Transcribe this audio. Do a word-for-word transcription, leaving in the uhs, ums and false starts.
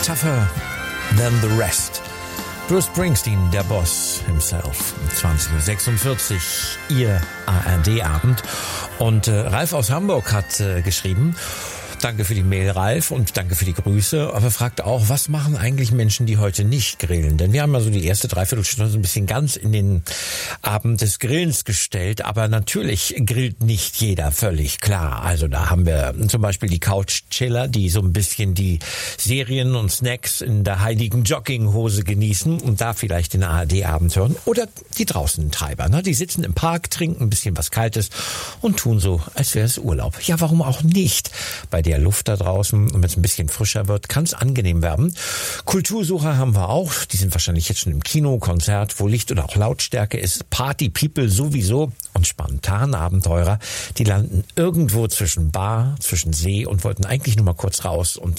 tougher than the rest. Bruce Springsteen, der Boss himself. zwanzig Uhr sechsundvierzig, Ihr A R D-Abend. Und äh, Ralf aus Hamburg hat äh, geschrieben: Danke für die Mail, Ralf, und danke für die Grüße. Aber fragt auch, was machen eigentlich Menschen, die heute nicht grillen? Denn wir haben also die erste Dreiviertelstunde so ein bisschen ganz in den Abend des Grillens gestellt. Aber natürlich grillt nicht jeder, völlig klar. Also da haben wir zum Beispiel die Couch-Chiller, die so ein bisschen die Serien und Snacks in der heiligen Jogginghose genießen und da vielleicht den A R D-Abend hören. Oder die Draußentreiber, ne? Die sitzen im Park, trinken ein bisschen was Kaltes und tun so, als wäre es Urlaub. Ja, warum auch nicht? Bei der Luft da draußen, und wenn es ein bisschen frischer wird, kann es angenehm werden. Kultursucher haben wir auch, die sind wahrscheinlich jetzt schon im Kino, Konzert, wo Licht oder auch Lautstärke ist. Party-People sowieso, und Spontanabenteurer, die landen irgendwo zwischen Bar, zwischen See und wollten eigentlich nur mal kurz raus und